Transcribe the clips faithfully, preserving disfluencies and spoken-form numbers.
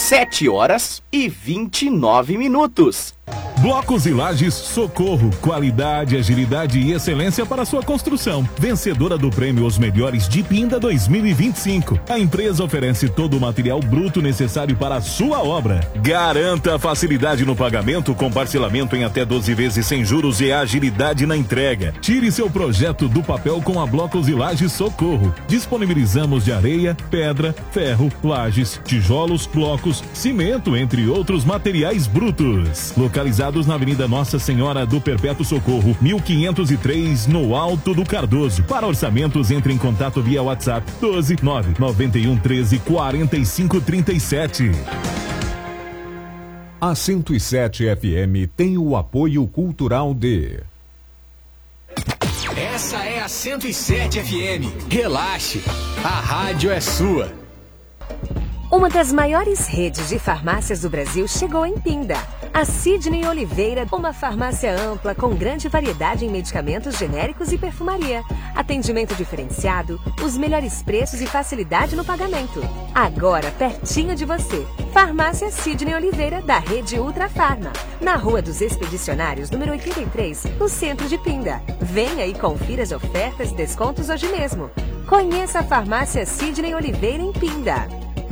sete horas e vinte e nove minutos. Blocos e Lajes Socorro, qualidade, agilidade e excelência para sua construção. Vencedora do prêmio Os Melhores de Pinda dois mil e vinte e cinco. A empresa oferece todo o material bruto necessário para a sua obra. Garanta facilidade no pagamento com parcelamento em até doze vezes sem juros e agilidade na entrega. Tire seu projeto do papel com a Blocos e Lajes Socorro. Disponibilizamos de areia, pedra, ferro, lajes, tijolos, blocos, cimento, entre outros materiais brutos. Localizados na Avenida Nossa Senhora do Perpétuo Socorro, mil quinhentos e três, no Alto do Cardoso. Para orçamentos, entre em contato via WhatsApp doze nove nove um treze quarenta e cinco trinta e sete. A cento e sete F M tem o apoio cultural de... Essa é a cento e sete F M. Relaxe, a rádio é sua. Uma das maiores redes de farmácias do Brasil chegou em Pinda. A Sidney Oliveira, uma farmácia ampla com grande variedade em medicamentos genéricos e perfumaria. Atendimento diferenciado, os melhores preços e facilidade no pagamento. Agora, pertinho de você. Farmácia Sidney Oliveira, da rede Ultra Farma. Na Rua dos Expedicionários, número oitenta e três, no centro de Pinda. Venha e confira as ofertas e descontos hoje mesmo. Conheça a Farmácia Sidney Oliveira em Pinda.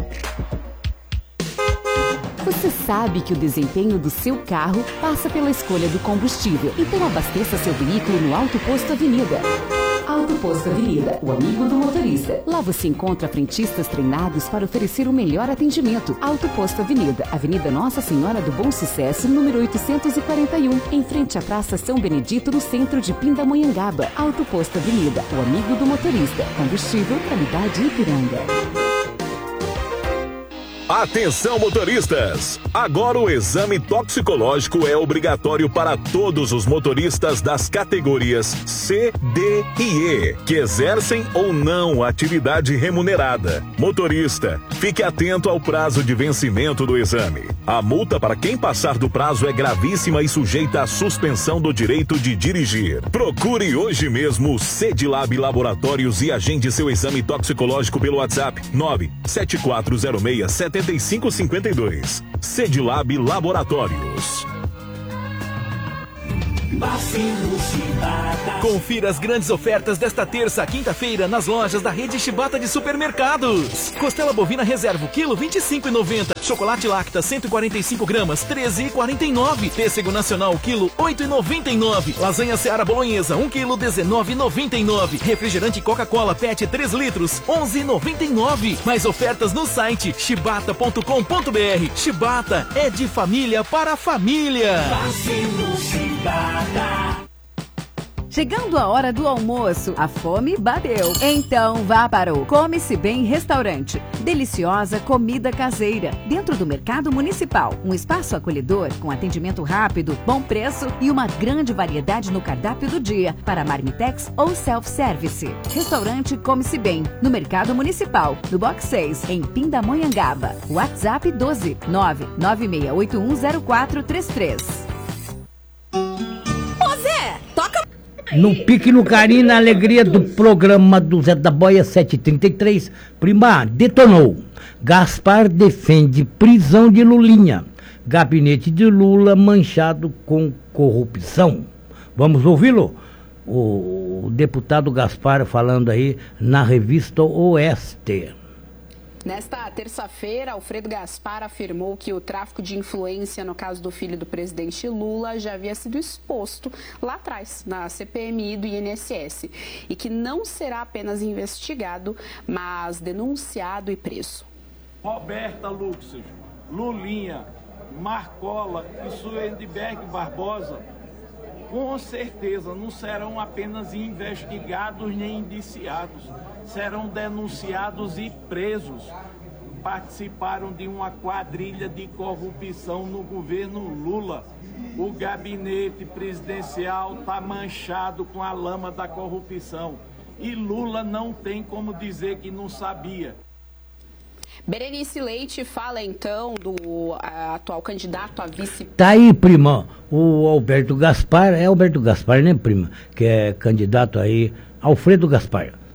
Você sabe que o desempenho do seu carro passa pela escolha do combustível. Então abasteça seu veículo no Auto Posto Avenida. Auto Posto Avenida, o amigo do motorista. Lá você encontra frentistas treinados para oferecer o melhor atendimento. Auto Posto Avenida, Avenida Nossa Senhora do Bom Sucesso, número oitocentos e quarenta e um, em frente à Praça São Benedito, no centro de Pindamonhangaba. Auto Posto Avenida, o amigo do motorista. Combustível, qualidade Ipiranga. Atenção, motoristas! Agora o exame toxicológico é obrigatório para todos os motoristas das categorias C, D e E, que exercem ou não atividade remunerada. Motorista, fique atento ao prazo de vencimento do exame. A multa para quem passar do prazo é gravíssima e sujeita à suspensão do direito de dirigir. Procure hoje mesmo o Cedilab Laboratórios e agende seu exame toxicológico pelo WhatsApp nove sete quatro zero seis sete cinco cinco dois. Cedilab Laboratórios. Confira as grandes ofertas desta terça, quinta-feira, nas lojas da rede Shibata de supermercados. Costela bovina reserva, quilo vinte e cinco reais e noventa centavos. Chocolate Lacta, cento e quarenta e cinco gramas, treze reais e quarenta e nove centavos. Pêssego nacional, quilo, oito reais e noventa e nove centavos. Lasanha Seara Bolonhesa, um quilo, dezenove reais e noventa e nove centavos. Refrigerante Coca-Cola Pet, três litros, onze reais e noventa e nove centavos. Mais ofertas no site shibata ponto com ponto br. Shibata é de família para família. Chegando a hora do almoço, a fome bateu. Então vá para o Come-se Bem Restaurante. Deliciosa comida caseira, dentro do Mercado Municipal. Um espaço acolhedor, com atendimento rápido, bom preço e uma grande variedade no cardápio do dia, para marmitex ou self-service. Restaurante Come-se Bem, no Mercado Municipal, no Box seis, em Pindamonhangaba. WhatsApp doze nove nove seis oito um zero quatro três três. No pique, no carinho, na alegria do programa do Zé da Boia sete trinta e três, prima, detonou. Gaspar defende prisão de Lulinha. Gabinete de Lula manchado com corrupção. Vamos ouvi-lo? O deputado Gaspar falando aí na revista Oeste. Nesta terça-feira, Alfredo Gaspar afirmou que o tráfico de influência no caso do filho do presidente Lula já havia sido exposto lá atrás, na C P M I do I N S S, e que não será apenas investigado, mas denunciado e preso. Roberta Luxes, Lulinha, Marcola e Suendeberg Barbosa, com certeza não serão apenas investigados nem indiciados, serão denunciados e presos. Participaram de uma quadrilha de corrupção no governo Lula. O gabinete presidencial está manchado com a lama da corrupção. E Lula não tem como dizer que não sabia. Berenice Leite fala então do a, atual candidato a vice... Tá aí, prima, o Alberto Gaspar, é Alberto Gaspar, né, prima? Que é candidato aí, Alfredo Gaspar.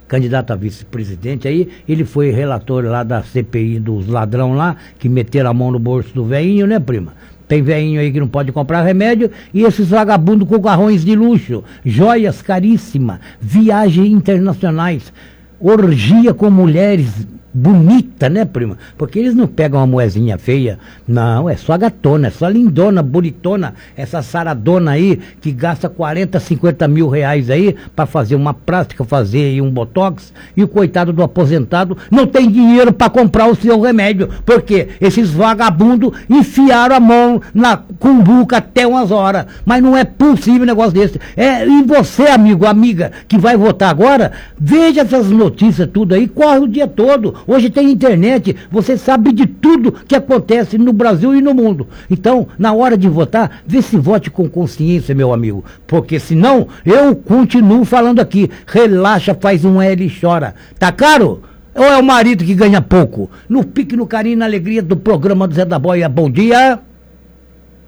candidato a vice-presidente aí, ele foi relator lá da C P I dos ladrão lá, que meteram a mão no bolso do velhinho, né, prima? Tem velhinho aí que não pode comprar remédio, e esses vagabundos com carrões de luxo, joias caríssimas, viagens internacionais, orgia com mulheres bonita, né, prima? Porque eles não pegam uma moezinha feia, não, é só gatona, é só lindona, bonitona, essa saradona aí, que gasta quarenta, cinquenta mil reais aí, pra fazer uma plástica, fazer aí um botox, e o coitado do aposentado não tem dinheiro pra comprar o seu remédio, porque esses vagabundos enfiaram a mão na cumbuca até umas horas, mas não é possível um negócio desse. É, e você, amigo, amiga, que vai votar agora, veja essas notícias tudo aí, corre o dia todo. Hoje tem internet, você sabe de tudo que acontece no Brasil e no mundo. Então, na hora de votar, vê se vote com consciência, meu amigo. Porque senão, eu continuo falando aqui. Relaxa, faz um L e chora. Tá caro? Ou é o marido que ganha pouco? No pique, no carinho, na alegria do programa do Zé da Boia. Bom dia.